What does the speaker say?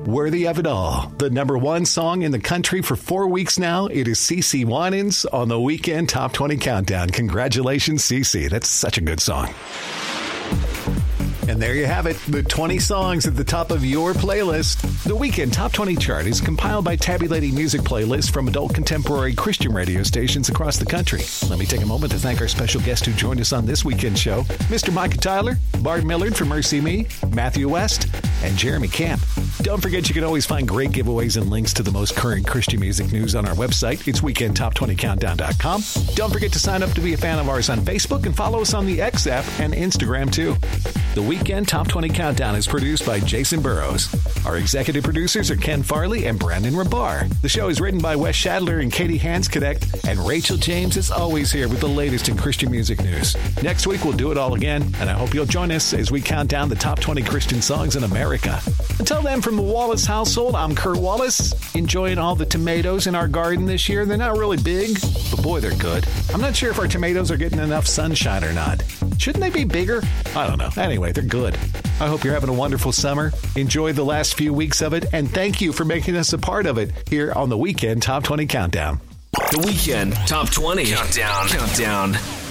Worthy of It All, the number one song in the country for 4 weeks now. It is CeCe Winans on the Weekend Top 20 Countdown. Congratulations, CeCe. That's such a good song. And there you have it, the 20 songs at the top of your playlist. The Weekend Top 20 chart is compiled by tabulating music playlists from adult contemporary Christian radio stations across the country. Let me take a moment to thank our special guest who joined us on this weekend show, Mr. Micah Tyler, Bart Millard from Mercy Me, Matthew West, and Jeremy Camp. Don't forget you can always find great giveaways and links to the most current Christian music news on our website. It's weekendtop20countdown.com. Don't forget to sign up to be a fan of ours on Facebook and follow us on the X app and Instagram too. The Weekend Top 20 Countdown is produced by Jason Burrows. Our executive producers are Ken Farley and Brandon Rabar. The show is written by Wes Shadler and Katie Hanskadek, and Rachel James is always here with the latest in Christian music news. Next week, we'll do it all again, and I hope you'll join us as we count down the top 20 Christian songs in America. Until then, from the Wallace household, I'm Kurt Wallace, enjoying all the tomatoes in our garden this year. They're not really big, but boy, they're good. I'm not sure if our tomatoes are getting enough sunshine or not. Shouldn't they be bigger? I don't know. Anyway, they're good. I hope you're having a wonderful summer. Enjoy the last few weeks of it, and thank you for making us a part of it here on the Weekend Top 20 Countdown. The Weekend Top 20 Countdown.